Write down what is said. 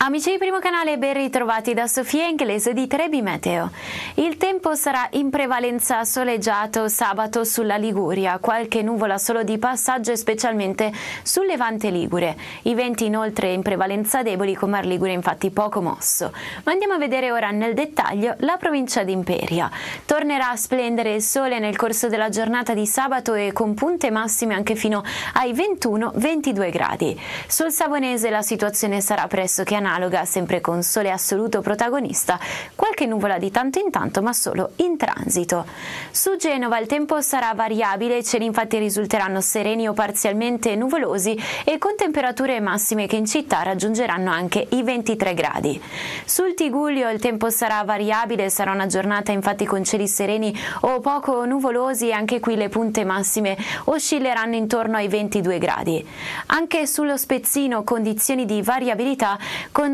Amici di Primo Canale, ben ritrovati da Sofia Inglese di Trebi Meteo. Il tempo sarà in prevalenza soleggiato sabato sulla Liguria, qualche nuvola solo di passaggio specialmente sul levante ligure. I venti inoltre in prevalenza deboli, con Mar Ligure infatti poco mosso. Ma andiamo a vedere ora nel dettaglio la provincia di Imperia. Tornerà a splendere il sole nel corso della giornata di sabato e con punte massime anche fino ai 21-22 gradi. Sul Savonese la situazione sarà pressoché analoga, sempre con sole assoluto protagonista, qualche nuvola di tanto in tanto ma solo in transito. Su Genova il tempo sarà variabile, i cieli infatti risulteranno sereni o parzialmente nuvolosi e con temperature massime che in città raggiungeranno anche i 23 gradi. Sul Tigullio il tempo sarà variabile, sarà una giornata infatti con cieli sereni o poco nuvolosi e anche qui le punte massime oscilleranno intorno ai 22 gradi. Anche sullo Spezzino condizioni di variabilità con